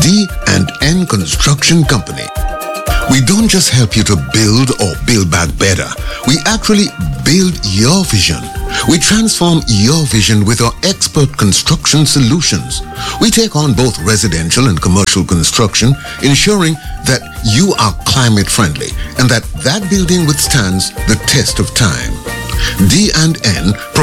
D&N Construction Company. We don't just help you to build or build back better. We actually build your vision. We transform your vision with our expert construction solutions. We take on both residential and commercial construction, ensuring that you are climate friendly and that building withstands the test of time. D&N